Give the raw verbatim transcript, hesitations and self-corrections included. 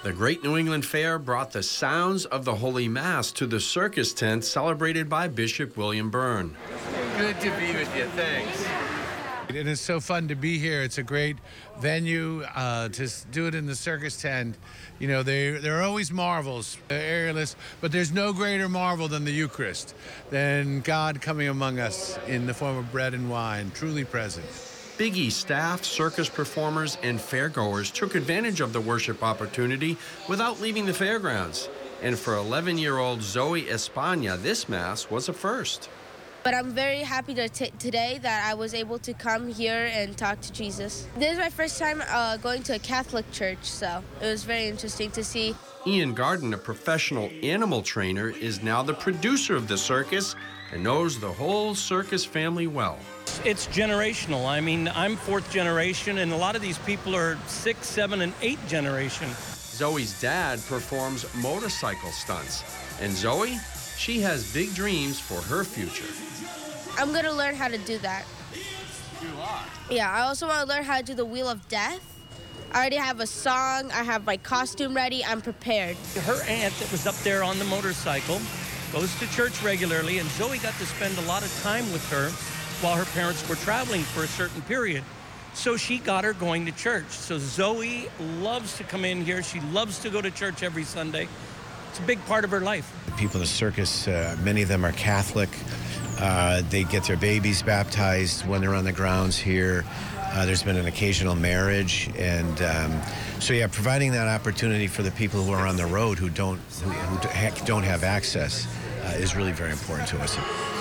The Great New England Fair brought the sounds of the Holy Mass to the circus tent celebrated by Bishop William Byrne. Good to be with you. Thanks. It is so fun to be here. It's a great venue uh, to do it in the circus tent. You know, they, there are always marvels, uh, aerialists, but there's no greater marvel than the Eucharist, than God coming among us in the form of bread and wine, truly present. Big E staff, circus performers, and fairgoers took advantage of the worship opportunity without leaving the fairgrounds. And for eleven-year-old Zoe Espana, this Mass was a first. But I'm very happy to t today that I was able to come here and talk to Jesus. This is my first time uh, going to a Catholic church, so it was very interesting to see. Ian Garden, a professional animal trainer, is now the producer of the circus and knows the whole circus family well. It's generational. I mean, I'm fourth generation, and a lot of these people are six, seven, and eight generation. Zoe's dad performs motorcycle stunts, and Zoe, she has big dreams for her future. I'm gonna learn how to do that. You are? Yeah, I also want to learn how to do the Wheel of Death. I already have a song, I have my costume ready, I'm prepared. Her aunt that was up there on the motorcycle goes to church regularly, and Zoe got to spend a lot of time with her while her parents were traveling for a certain period. So she got her going to church. So Zoe loves to come in here. She loves to go to church every Sunday. It's a big part of her life. People in the circus, uh, many of them are Catholic. Uh, they get their babies baptized when they're on the grounds here. Uh, there's been an occasional marriage, and um, so yeah, providing that opportunity for the people who are on the road who don't who, who don't have access uh, is really very important to us.